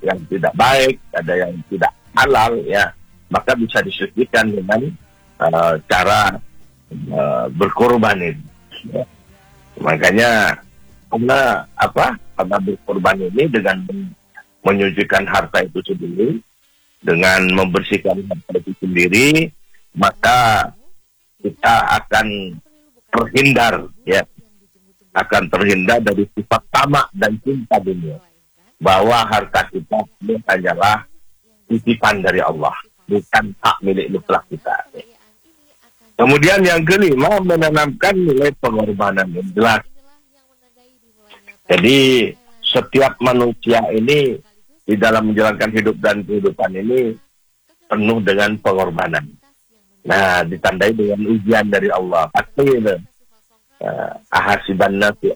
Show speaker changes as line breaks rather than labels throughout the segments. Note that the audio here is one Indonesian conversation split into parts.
yang tidak baik, ada yang tidak halal, ya, maka bisa disucikan dengan cara berkorban ini. Ya. Makanya karena berkorban ini dengan menyucikan harta itu sendiri, dengan membersihkan harta itu sendiri, maka kita akan terhindar dari sifat tamak dan cinta dunia, bahwa harta kita ini hanyalah titipan dari Allah, bukan hak milik mutlak kita. Kemudian yang kelima, menanamkan nilai pengorbanan yang jelas. Jadi setiap manusia ini di dalam menjalankan hidup dan kehidupan ini penuh dengan pengorbanan. Nah, ditandai dengan ujian dari Allah. Pasti itu. Ahasiban nasu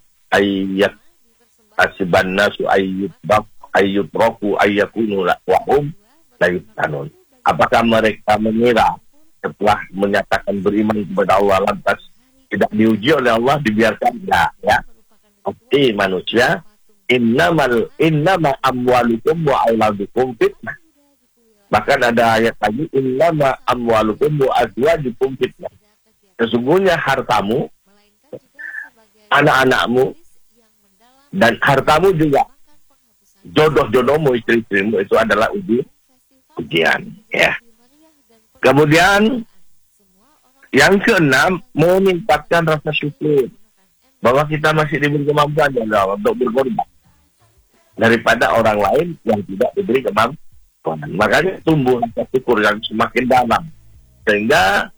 ayyutraku ayyakunu wa hum la yuftanun. Apakah mereka mengira setelah menyatakan beriman kepada Allah lantas tidak diuji oleh Allah, dibiarkan? Ya. Pasti manusia, innama amwalukum wa auladukum fitnah. Bahkan ada ayat lagi, innama amwalukum wa azwajukum fitnah. Sesungguhnya hartamu, anak-anakmu, dan hartamu juga, jodoh-jodohmu, istri-istrimu, itu adalah ujian. Ya. Kemudian yang keenam, meningkatkan rasa syukur bahwa kita masih diberi kemampuan untuk berkorban daripada orang lain yang tidak diberi kemampuan. Makanya tumbuh rasa syukur yang semakin dalam, sehingga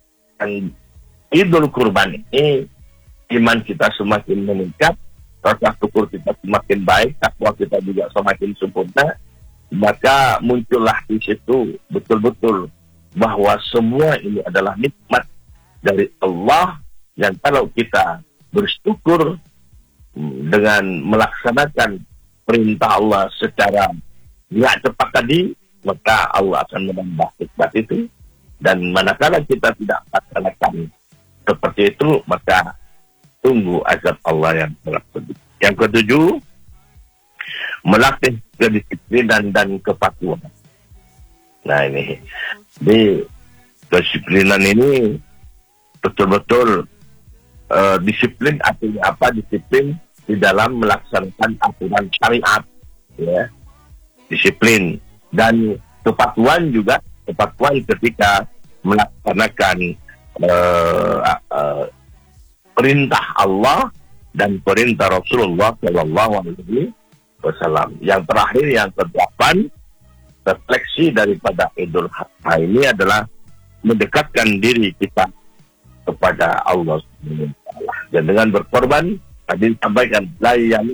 Idul Kurban ini iman kita semakin meningkat, rasa syukur kita semakin baik, takwa kita juga semakin sempurna. Maka muncullah di situ betul-betul bahwa semua ini adalah nikmat dari Allah, yang kalau kita bersyukur dengan melaksanakan perintah Allah secara tidak cepat tadi, maka Allah akan menambah nikmat itu. Dan manakala kita tidak melaksanakan seperti itu, maka tunggu azab Allah yang sangat pedih. Yang ketujuh, melatih kedisiplinan dan kepatuhan. Nah, ini di kedisiplinan ini betul-betul disiplin. Artinya apa? Disiplin di dalam melaksanakan aturan syariat, ya, disiplin. Dan kepatuhan juga, kepatuhan ketika melaksanakan perintah Allah dan perintah Rasulullah SAW. Yang terakhir, yang ke-8, refleksi daripada Idul Adha ini adalah mendekatkan diri kita kepada Allah SWT. Dan dengan berkorban, tadi disampaikan, la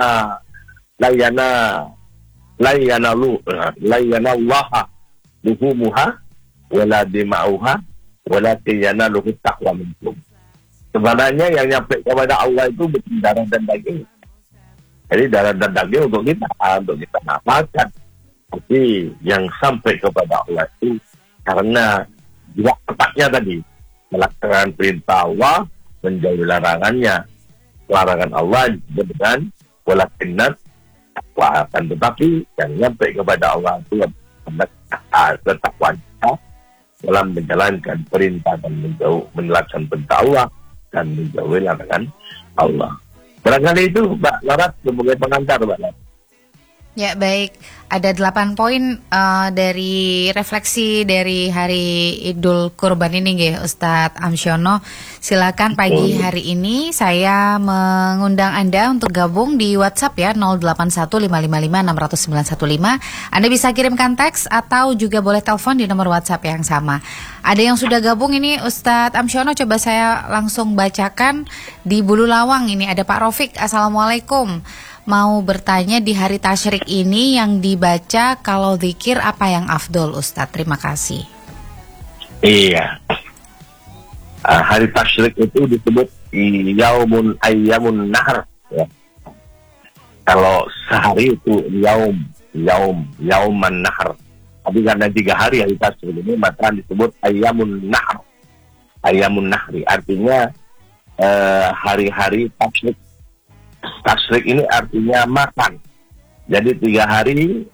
yanallaha luhumuha wala dima'uha walakin yanaluhu taqwa minkum. Sebenarnya yang nyampe kepada Allah itu bukan darah dan daging. Jadi darah dan daging untuk kita nafaskan. Tapi yang sampai kepada Allah itu karena juga tepatnya tadi melaksanakan perintah Allah, menjauhi larangannya. Larangan Allah dengan walakinnat takwa. Akan tetapi yang nyampe kepada Allah itu ketakwaan kita dalam menjalankan perintah dan melaksanakan perintah Allah dan menjauhi larangan Allah. Barangkali itu Mbak Larat sebagai pengantar, Mbak Larat.
Ya, baik. Ada 8 poin dari refleksi dari hari Idul Kurban ini nggih, Ustadz Amsyono. Silakan pagi hari ini saya mengundang Anda untuk gabung di WhatsApp ya, 081555600915. Anda bisa kirimkan teks atau juga boleh telepon di nomor WhatsApp yang sama. Ada yang sudah gabung ini Ustadz Amsyono, coba saya langsung bacakan. Di Bulu Lawang ini ada Pak Rofik. Assalamualaikum. Mau bertanya, di hari tasyrik ini yang dibaca kalau zikir apa yang afdol, Ustadz? Terima kasih.
Iya. Hari tasyrik itu disebut ayyamun nahr. Ya. Kalau sehari itu yauman nahr. Tapi karena 3 hari hari tasyrik ini, maka disebut ayyamun nahr. Ayyamun nahri artinya hari-hari tasyrik. Tasyrik ini artinya makan. Jadi 3 hari